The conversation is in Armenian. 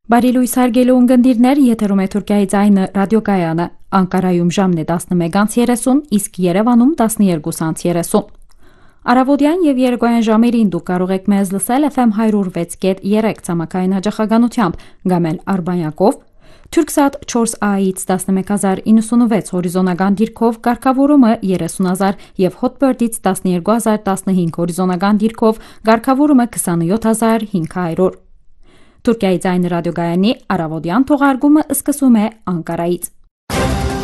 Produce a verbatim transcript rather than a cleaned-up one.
Բարի լույս հարգելի ունկնդիրներ, եթերում է Թուրքիայի ձայնը ռադիոկայանը, Անկարայում ժամն է տասնմեկ երեսուն, իսկ Երևանում տասնյոթ երեսուն։ Առավոտյան եւ երեկոյան ժամերին դուք կարող եք մեզ լսել F M one oh six point three ցամաքային հաճախականությամբ, գամել Արբանյակով, Turksat four A-ից տասնմեկ հազար նոյնսունվեց հորիզոնական դիրքով, կարգավորումը երեսուն հազար եւ Hotbird-ից տասնյոթ հազար տասնհինգ հորիզոնական դիրքով, կարգավորումը քսանյոթ հազար հինգ հարյուր։ Թուրքիայի ձայնը ռադիոգայանի առավոտյան թողարկումը սկսում է Անկարայից։